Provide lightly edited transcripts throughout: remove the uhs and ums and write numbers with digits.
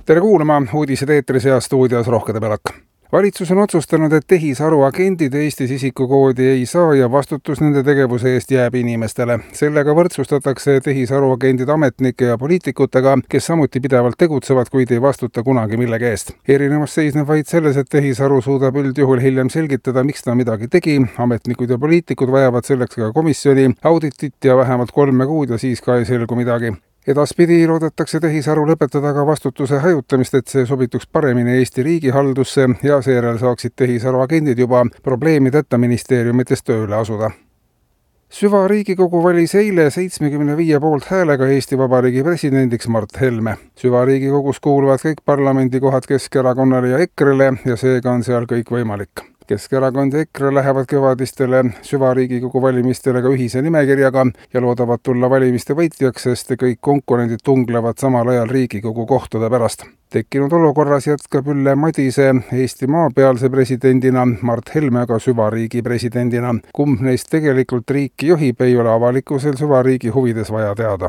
Tere kuulama, uudised eetris ja stuudios Rohke Debelak. Valitsus on otsustanud, et tehisaruagendid Eestis isikukoodi ei saa ja vastutus nende tegevuse eest jääb inimestele. Sellega võrdsustatakse tehisaruagendid ametnike ja poliitikutega, kes samuti pidevalt tegutsevad, kuid ei vastuta kunagi millegi eest. Erinevus seisneb vaid selles, et tehisaru suudab üldjuhul hiljem selgitada, miks ta midagi tegi. Ametnikud ja poliitikud vajavad selleks ka komisjoni, auditit ja vähemalt 3 kuud ja siis ka ei selgu midagi. Edaspidi loodetakse tehisaru lõpetada ka vastutuse hajutamist, et see sobituks paremini Eesti riigihaldusse ja seejärel saaksid tehisaruagendid juba probleemideta ministeeriumites tööle asuda. Süva Riigikogu valis eile 75 poolt häälega Eesti Vabariigi presidendiks Mart Helme. Süva Riigikogus kuuluvad kõik parlamendikohad Keskerakonnale ja EKRE-le ja seega on seal kõik võimalik. Keskerakond ja EKRE lähevad kevadistele Süva Riigikogu valimistele ka ühise nimekirjaga ja loodavad tulla valimiste võitjaks, sest kõik konkurendid tunglevad samal ajal Riigikogu kohtade pärast. Tekkinud olukorras jätkab Ülle Madise Eesti maapealse presidendina, Mart Helme aga Süva Riigi presidendina. Kumb neist tegelikult riiki juhib, ei ole avalikkusel Süva Riigi huvides vaja teada.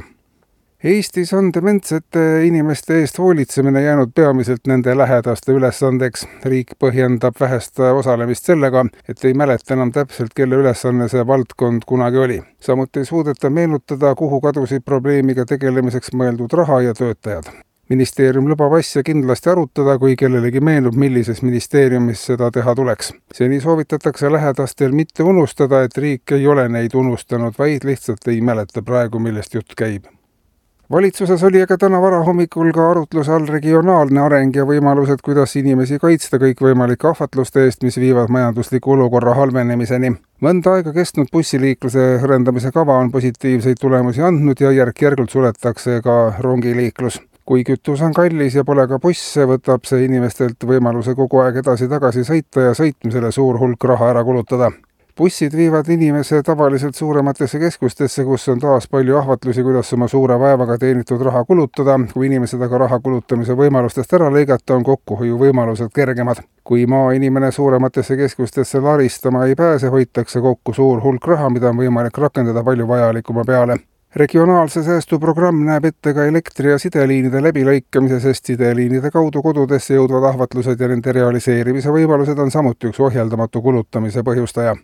Eestis on dementsete inimeste eest hoolitsemine jäänud peamiselt nende lähedaste ülesandeks. Riik põhjendab vähest osalemist sellega, et ei mäleta enam täpselt, kelle ülesanne see valdkond kunagi oli. Samuti ei suudeta meenutada, kuhu kadusid probleemiga tegelemiseks mõeldud raha ja töötajad. Ministeerium lubab asja kindlasti arutada, kui kellelegi meenub, millises ministeeriumis seda teha tuleks. Seni soovitatakse lähedastel mitte unustada, et riik ei ole neid unustanud, vaid lihtsalt ei mäleta praegu, millest jutt käib. Valitsuses oli aga täna varahommikul ka arutluse all regionaalne areng ja võimalused, kuidas inimesi kaitsta kõikvõimalike ahvatluste eest, mis viivad majandusliku olukorra halvenemiseni. Mõnda aega kestnud bussiliikluse hõrendamise kava on positiivseid tulemusi andnud ja järk-järgult suletakse ka rongiliiklus. Kui kütus on kallis ja pole ka busse, võtab see inimestelt võimaluse kogu aeg edasi-tagasi sõita ja sõitmisele suur hulk raha ära kulutada. Bussid viivad inimese tavaliselt suurematesse keskustesse, kus on taas palju ahvatlusi, kuidas oma suure vaevaga teenitud raha kulutada. Kui inimesed aga raha kulutamise võimalustest ära lõigata, on kokkuhoiu võimalused kergemad. Kui maainimene suurematesse keskustesse laristama ei pääse, hoitakse kokku suur hulk raha, mida on võimalik rakendada palju vajalikuma peale. Regionaalse säästuprogramm näeb ette ka elektri- ja sideliinide läbilõikamise, sest sideliinide kaudu kodudesse jõudvad ahvatlused ja nende realiseerimise võimalused on samuti üks ohjeldamatu kulutamise põhjustaja.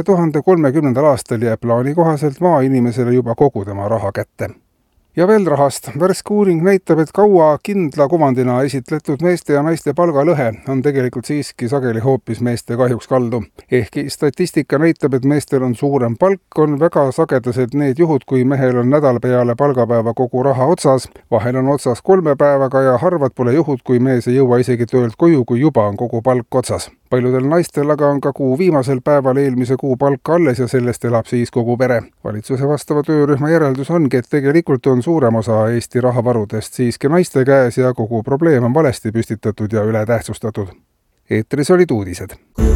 2030. aastal jääb plaani kohaselt maainimesele juba kogu tema raha kätte. Ja veel rahast. Värske uuring näitab, et kaua kindla kuvandina esitletud meeste ja naiste palgalõhe on tegelikult siiski sageli hoopis meeste kahjuks kaldu. Ehkki statistika näitab, et meestel on suurem palk, on väga sagedased need juhud, kui mehel on nädal peale palgapäeva kogu raha otsas, vahel on otsas 3 päevaga ja harvad pole juhud, kui mees ei jõua isegi töölt koju, kui juba on kogu palk otsas. Paljudel naistel aga on ka kuu viimasel päeval eelmise kuu palka alles ja sellest elab siis kogu pere. Valitsuse vastava töörühma järeldus ongi, et tegelikult on suurem osa Eesti rahavarudest siiski naiste käes ja kogu probleem on valesti püstitatud ja ületähtsustatud. Eetris olid uudised.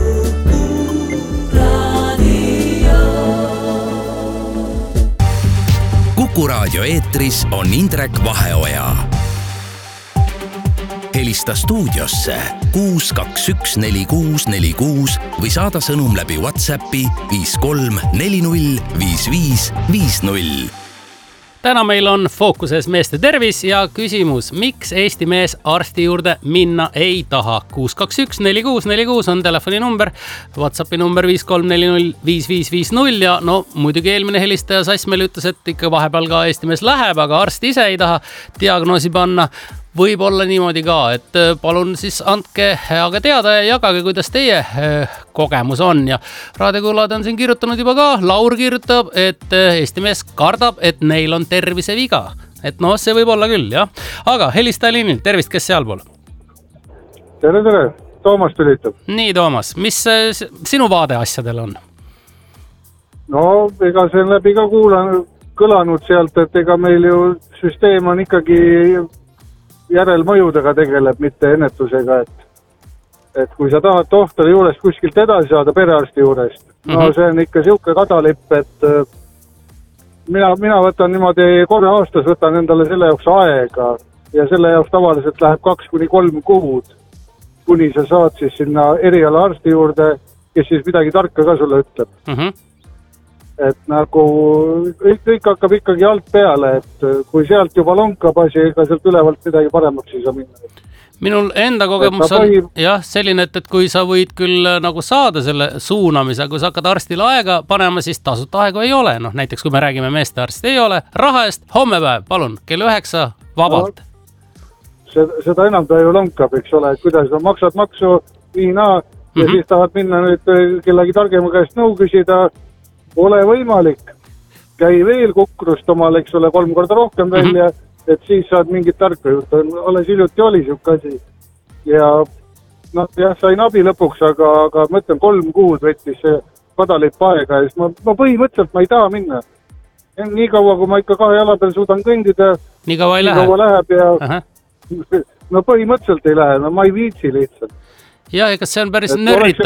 Kuku raadio eetris on Indrek Vaheoja. Helista stuudiosse 6214646 või saada sõnum läbi WhatsAppi 53405550. Täna meil on fookuses meeste tervis ja küsimus, miks Eesti mees arsti juurde minna ei taha. 6214646 on telefoninumber, WhatsAppi number 53405550 ja muidugi eelmine helistaja Sassmel ütles, et ikka vahepeal ka Eesti mees läheb, aga arst ise ei taha diagnoosi panna. Võib olla niimoodi ka, et palun siis andke aga teada ja jagage, kuidas teie kogemus on. Ja raadiokuulajad on siin kirjutanud juba ka. Laur kirjutab, et Eesti mees kardab, et neil on terviseviga. Et see võib olla küll, jah. Aga helistaja liinil, tervist, kes sealpool? Tere, Toomas tülitab. Nii, Toomas, mis sinu vaade asjadel on? Ega see on läbi ka kõlanud sealt, et ega meil ju süsteem on ikkagi järelmõjudega tegeleb, mitte ennetusega, et kui sa tahad tohtari juurest kuskilt edasi saada perearsti juurest, see on ikka siuke kadalipp, et mina võtan niimoodi korra aastas, võtan endale selle jaoks aega ja selle jaoks tavaliselt läheb 2-3 kuud, kuni sa saad siis sinna eriala arsti juurde, kes siis midagi tarka ka sulle ütleb. et nagu kõik hakkab ikkagi alt peale, et kui sealt juba lonkab asi, ega sealt ülevalt midagi paremaks ei saa minna. Minul enda kogemus on jah, selline, et kui sa võid küll nagu saada selle suunamise, kui sa hakkad arstile aega panema, siis tasuta aegu ei ole. Noh, näiteks kui me räägime meestearst, ei ole raha eest, hommepäev, palun, kell 9 vabalt. Seda enam ta ju lonkab, eks ole, et kuidas maksad maksu, nii naa, ja siis tahad minna nüüd kellegi targema käest nõu küsida, ole võimalik, käi veel kukrust omal, eks ole, 3 korda rohkem välja, et siis saad mingit tarka juurde. Alles hiljuti oli siuke asi. Ja noh, jah, sain abi lõpuks, aga mõtlen 3 kuud võttis see kadalipp aega ja siis ma põhimõtteliselt ma ei taha minna. Nii kaua, kui ma ikka 2 jala peal suudan kõndida, nii kaua läheb ja no põhimõtteliselt ei lähe, no ma ei viitsi lihtsalt. Ja, ega see on päris nörritab.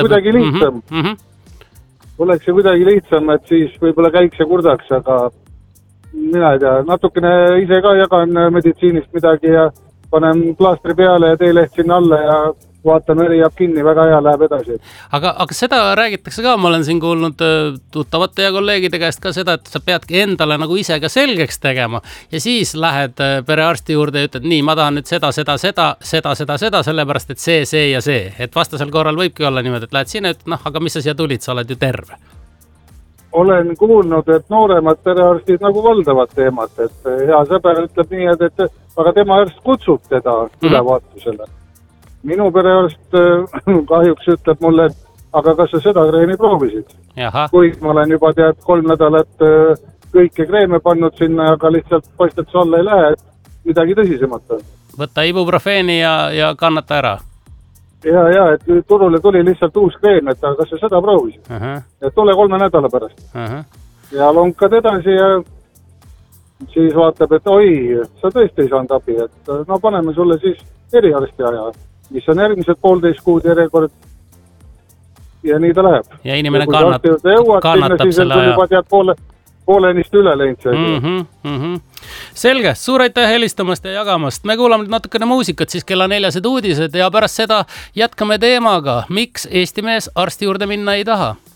Oleks see kuidagi lihtsam, et siis võib-olla käiks ja kurdaks, aga mina ei tea, natukene ise ka jagan meditsiinist midagi ja panen plaastri peale ja teeleht sinna alla ja vaatan, veri jääb kinni, väga hea, läheb edasi. Aga seda räägitakse ka, ma olen siin kuulnud tuttavate ja kolleegide käest ka seda, et sa peadki endale nagu ise ka selgeks tegema ja siis lähed perearsti juurde ja ütled, nii, ma tahan nüüd seda, sellepärast, et see ja see. Et vastasel korral võibki olla niimoodi, et lähed sinna, et noh, aga mis sa siia tulid, sa oled ju terve. Olen kuulnud, et nooremad perearstid nagu valdavad teemat, et hea sõber ütleb nii, et aga tema arst kutsub teda ülevaatusele. Minu perearst kahjuks ütleb mulle, et aga kas sa seda kreemi proovisid? Kui ma olen juba 3 nädalat kõike kreeme pannud sinna, aga lihtsalt paistab see alla ei lähe, et midagi tõsisemat on. Võtta ibuprofeeni ja kannata ära. Ja, et turule tuli lihtsalt uus kreem, et kas sa seda proovisid? Et tule 3 nädala pärast. Ja lonkad edasi ja siis vaatab, et oi, sa tõesti ei saanud abi, et no paneme sulle siis eriarsti aja, mis on järgmised 1,5 kuud järjekord ja nii ta läheb. Ja inimene kannatab selle aja. Juba tead poolenisti üle läinud see. Selge, suur aitäh helistamast ja jagamast. Me kuulame nüüd natukene muusikat, siis kella 4 uudised ja pärast seda jätkame teemaga, miks Eesti mees arsti juurde minna ei taha.